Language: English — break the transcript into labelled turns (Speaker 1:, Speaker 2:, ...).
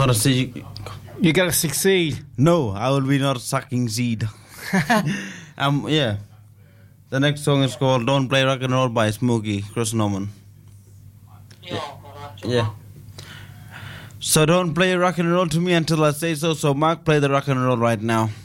Speaker 1: Gotta see.
Speaker 2: You gotta succeed.
Speaker 1: No, I will be not sucking seed. Yeah. The next song is called "Don't Play Rock and Roll" by Smokey Chris Norman. Yeah. So don't play rock and roll to me until I say so. So Mark, play the rock and roll right now.